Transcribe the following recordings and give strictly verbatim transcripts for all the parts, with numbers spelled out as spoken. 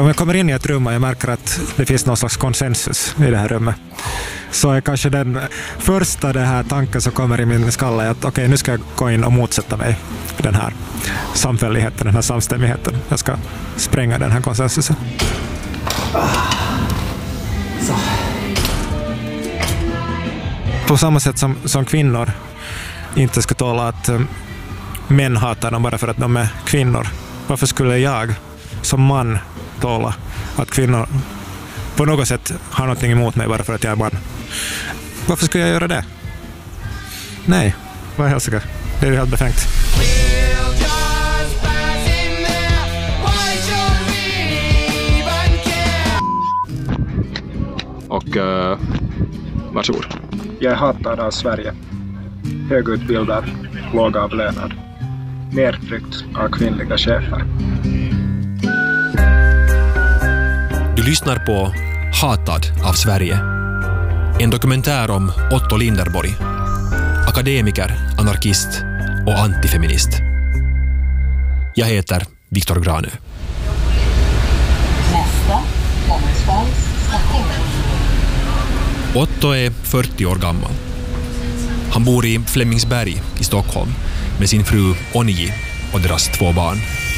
Om jag kommer in i ett rum och jag märker att det finns någon slags konsensus i det här rummet, så är kanske den första det här tanken som kommer i min skalle att okej, okay, nu ska jag gå in och motsätta mig den här samfälligheten, den här samstämmigheten. Jag ska spränga den här konsensusen. Så. På samma sätt som, som kvinnor inte ska tåla att um, män hatar dem bara för att de är kvinnor. Varför skulle jag som man tåla att kvinnor på något sätt har någonting emot mig bara för att jag är man? Varför skulle jag göra det? Nej, vad är hälsika? Det är ju helt befängt. Och uh, varsågod. Jag är hatad av Sverige. Högutbildad, lågavlönad. Nedtryckt av kvinnliga chefer. Du lyssnar på Hatad av Sverige. En dokumentär om Otto Linderborg. Akademiker, anarkist och antifeminist. Jag heter Viktor Granö. Nästa Ångersvalls station. Otto är fyrtio år gammal. Han bor i Flemingsberg i Stockholm med sin fru Onji och deras två barn.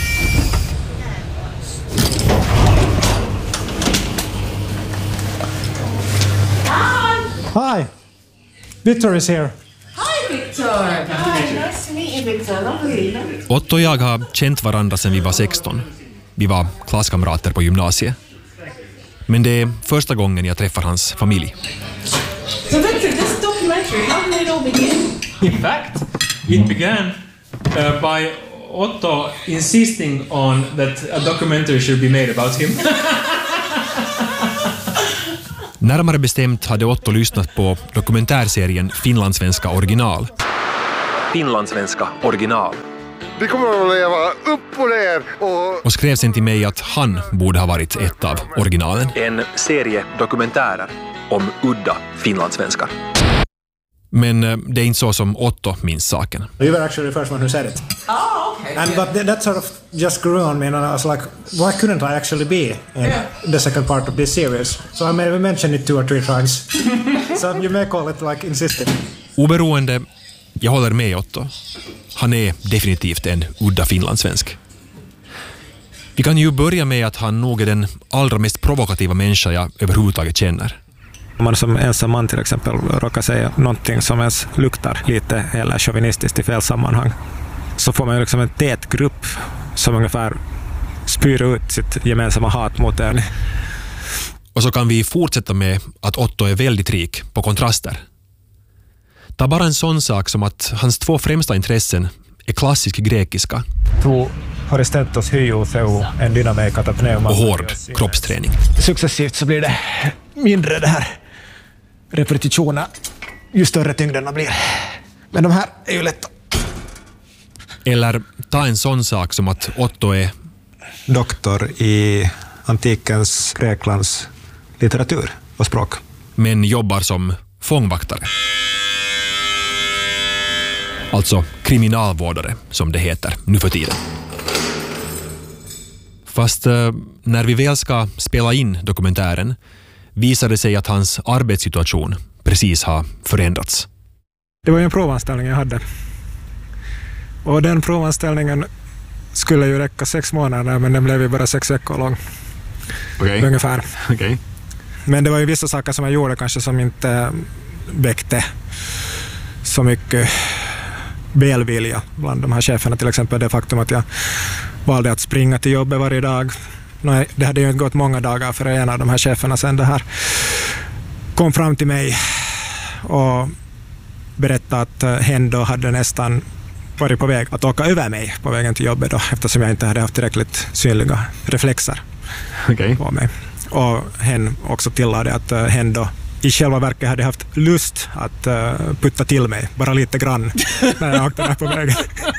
Hi, Victor is here. Hi Victor! Hi, nice to meet you Victor. Otto och jag har känt varandra sedan vi var sexton. Vi var klasskamrater på gymnasiet. Men det är första gången jag träffar hans familj. So Victor, this documentary, how did it all begin? In fact, it began uh, by Otto insisting on that a documentary should be made about him. Närmare bestämt hade Otto lyssnat på dokumentärserien Finlandssvenska original. Finlandssvenska original. Vi kommer att leva upp och ner och... Och skrev sen till mig att han borde ha varit ett av originalen. En serie dokumentärer om udda finlandssvenskar. Men det är inte så som Otto minns saken. You were actually the first one who said it. Oh, okay. And but th- that sort of just grew on me, and I was like, why couldn't I actually be in Yeah. the second part of this series? So I maybe mentioned it two or three times. So you may call it like insisting. Oberoende, jag håller med Otto. Han är definitivt en udda finlandssvensk. Vi kan ju börja med att han nog är den allra mest provokativa människa jag överhuvudtaget känner. Om man som ensam man till exempel råkar säga någonting som ens luktar lite eller chauvinistiskt i fel sammanhang, så får man ju liksom en tät grupp som ungefär spyr ut sitt gemensamma hat mot en. Och så kan vi fortsätta med att Otto är väldigt rik på kontraster. Ta bara en sån sak som att hans två främsta intressen är klassisk grekiska Tu horistentos hyo theu en dynamei kata pneuma. och hård kroppsträning. Successivt så blir det mindre det här repetitionen ju större tyngderna blir. Men de här är ju lätta. Eller ta en sån sak som att Otto är Doktor i antikens Greklands litteratur och språk. men jobbar som fångvaktare. Alltså kriminalvårdare som det heter nu för tiden. Fast eh, när vi väl ska spela in dokumentären visar det sig att hans arbetssituation precis har förändrats. Det var ju en provanställning jag hade. Och den provanställningen skulle ju räcka sex månader, men den blev ju bara sex veckor lång. Okej. Ungefär. Okej. Men det var ju vissa saker som jag gjorde kanske som inte väckte så mycket välvilja bland de här cheferna. Till exempel det faktum att jag valde att springa till jobbet varje dag. Nej, det hade ju inte gått många dagar för en av de här cheferna sen det här kom fram till mig och berättade att hen då hade nästan varit på väg att åka över mig på vägen till jobbet då, eftersom jag inte hade haft tillräckligt synliga reflexer Okej. på mig. Och hen också tillade att uh, hen då i själva verket hade haft lust att uh, putta till mig, bara lite grann, när jag åkte där på vägen.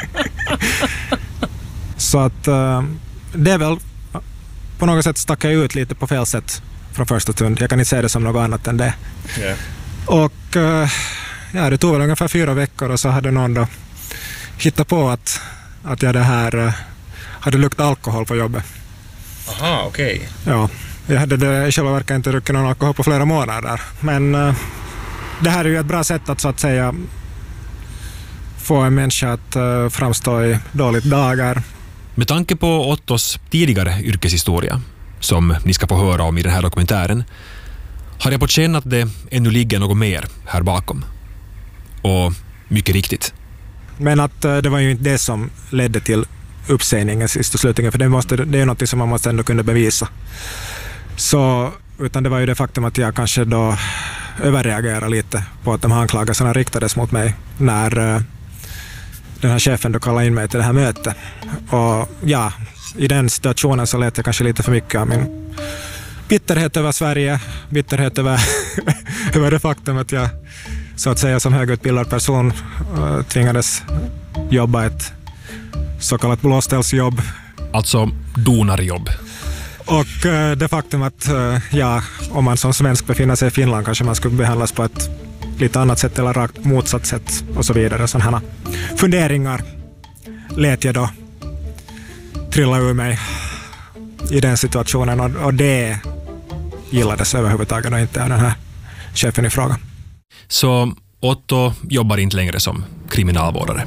Så att uh, det är väl på något sätt stack jag ut lite på fel sätt från första stund. Jag kan inte säga det som något annat än det. Yeah. Och uh, ja, det tog väl ungefär fyra veckor och så hade någon då hittat på att, att jag det här uh, hade luktat alkohol på jobbet. Aha, okej. Okay. Ja, jag hade det i själva verket inte druckit någon alkohol på flera månader. Men uh, det här är ju ett bra sätt att så att säga få en människa att uh, framstå i dåligt dagar. Med tanke på Ottos tidigare yrkeshistoria, som ni ska få höra om i den här dokumentären, har jag på känn att det ännu ligger något mer här bakom. Och mycket riktigt. Men att uh, det var ju inte det som ledde till uppsägningen sist och slutligen, för det, måste, det är ju något som man måste ändå kunna bevisa. Så, utan det var ju det faktum att jag kanske då överreagerade lite på att de här anklagelserna riktades mot mig när uh, den här chefen då kallade in mig till det här mötet. Och ja, i den situationen så lät jag kanske lite för mycket av min bitterhet över Sverige, bitterhet över, över det faktum att jag så att säga som högutbildad person uh, tvingades jobba ett så kallat blåställsjobb. Alltså donarjobb. Och uh, det faktum att uh, ja, om man som svensk befinner sig i Finland kanske man skulle behandlas på ett lite annat sätt eller rakt motsatt sätt och så vidare. Sådana här funderingar lät jag då trilla ur mig i den situationen och, och det gillades överhuvudtaget och inte av den här chefen i fråga. Så Otto jobbar inte längre som kriminalvårdare.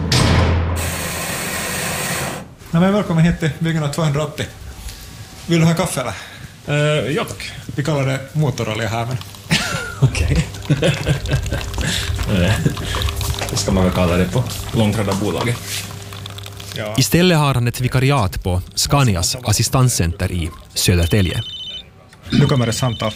Ja, men välkommen hit till byggnad tvåhundraåttio. Vill du ha kaffe eller? Uh, ja tack. Vi kallar det motorolja här men... Okej. Det ska man väl kalla det på långtradarbolaget. Ja. Istället har han ett vikariat på Scanias assistanscenter i Södertälje. Nu kommer ett samtal.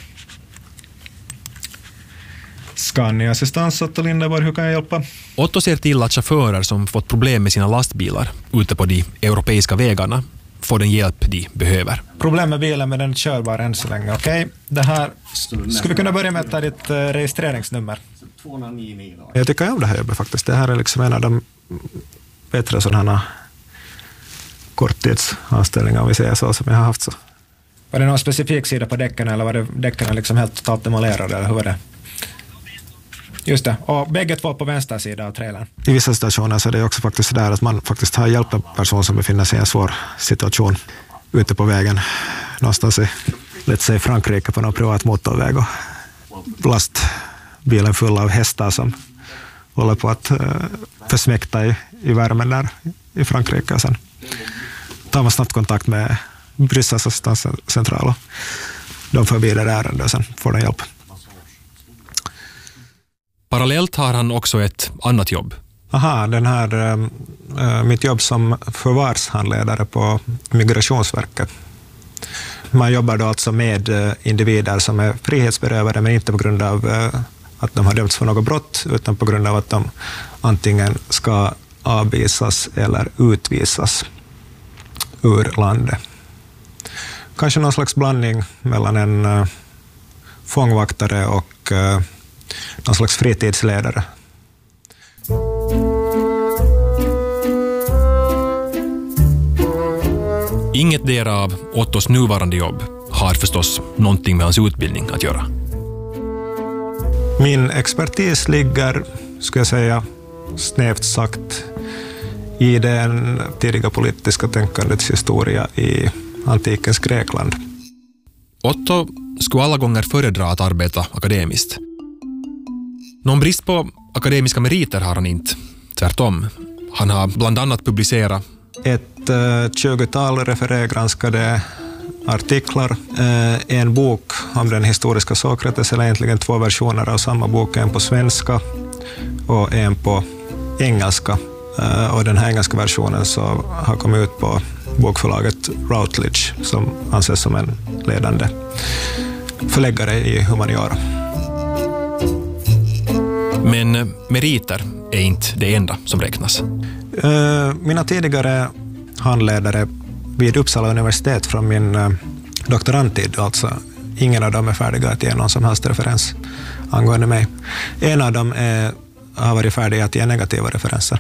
Scania assistans, Otto Lindeborg, hur kan jag hjälpa? Otto ser till att chaufförer som fått problem med sina lastbilar ute på de europeiska vägarna får den hjälp de behöver. Problem med bilen, men den är körbar än så länge. Okej, okay. Det här... Ska vi kunna börja med att ta ditt uh, registreringsnummer? Jag tycker om det här jobbet faktiskt. Det här är liksom en av de bättre sådana korttidsanställningar, om vi säger så, som jag har haft. Så. Var det någon specifik sida på däcken eller var det däcken liksom helt totalt demolerade eller hur var det? Just det, och bägge två på vänster sida av trailern. I vissa situationer så är det också faktiskt så där att man faktiskt har hjälpt en person som befinner sig i en svår situation ute på vägen någonstans i, let's say, Frankrike på någon privat motorväg och lastbilen full av hästar som håller på att uh, försmäkta i, i värmen där i Frankrike och sen tar man snabbt kontakt med Bryssels assistanscentral och de får vidare ärende och sen får de hjälp. Parallellt har han också ett annat jobb. Aha, den här, äh, mitt jobb som förvarshandledare på Migrationsverket. Man jobbar då alltså med äh, individer som är frihetsberövade men inte på grund av äh, att de har dömts för något brott utan på grund av att de antingen ska avvisas eller utvisas ur landet. Kanske någon slags blandning mellan en äh, fångvaktare och äh, någon slags fritidsledare. Inget derav Ottos nuvarande jobb har förstås någonting med hans utbildning att göra. Min expertis ligger, ska jag säga, snävt sagt i den tidiga politiska tänkandets historia i antikens Grekland. Otto skulle alla gånger föredra att arbeta akademiskt. Någon brist på akademiska meriter har han inte. Tvärtom. Han har bland annat publicerat ett uh, tjugotal referergranskade artiklar, uh, en bok om den historiska Sokrates, eller egentligen två versioner av samma bok, en på svenska och en på engelska. Uh, och den här engelska versionen så har kommit ut på bokförlaget Routledge som anses som en ledande förläggare i humaniora. Men meriter är inte det enda som räknas. Uh, mina tidigare handledare vid Uppsala universitet från min uh, doktorandtid, alltså ingen av dem är färdiga att ge någon som helst referens angående mig. En av dem är, har varit färdig att ge negativa referenser.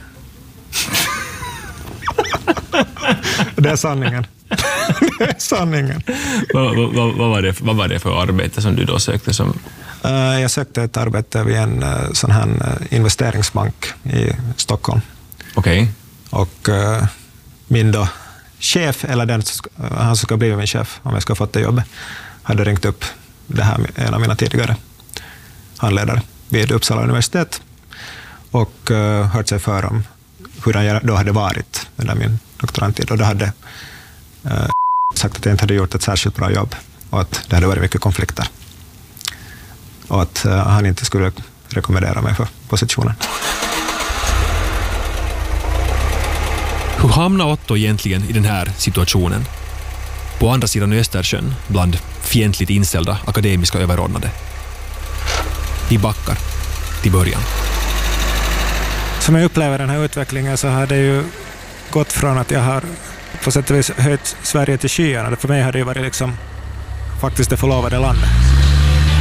Det är sanningen. Det är sanningen. vad, vad, vad, var det, vad var det för arbete som du då sökte som... Uh, jag sökte ett arbete vid en uh, sån här uh, investeringsbank i Stockholm. Okej. Okay. Och uh, min då chef eller den han som ska bli min chef om jag ska få det jobbet hade ringt upp det här en av mina tidigare handledare vid Uppsala universitet och uh, hört sig för om hur jag då hade varit under min doktorandtid. Och då hade uh, sagt att jag inte hade gjort ett särskilt bra jobb och att det hade varit mycket konflikter. Och att uh, han inte skulle rekommendera mig för positionen. Hur hamnar Otto egentligen i den här situationen? På andra sidan Östersjön, bland fientligt inställda akademiska överordnade. Vi backar till början. Som jag upplever den här utvecklingen så har det ju gått från att jag har på sätt och vis höjt Sverige till skyarna. För mig har det ju varit liksom faktiskt det förlovade landet.